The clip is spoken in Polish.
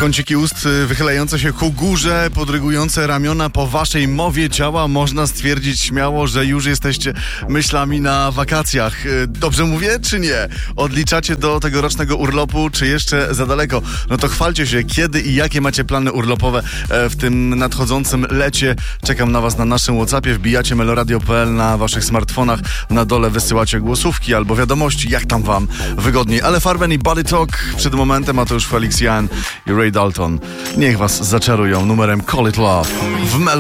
Kąciki ust wychylające się ku górze, podrygujące ramiona po waszej mowie ciała. Można stwierdzić śmiało, że już jesteście myślami na wakacjach. Dobrze mówię, czy nie? Odliczacie do tegorocznego urlopu, czy jeszcze za daleko? No to chwalcie się, kiedy i jakie macie plany urlopowe w tym nadchodzącym lecie. Czekam na was na naszym WhatsAppie. Wbijacie meloradio.pl na waszych smartfonach. Na dole wysyłacie głosówki albo wiadomości, jak tam wam wygodniej. Ale Farben i Body Talk przed momentem, a to już Felix Jan i Ray Dalton. Niech was zaczarują numerem Call It Love w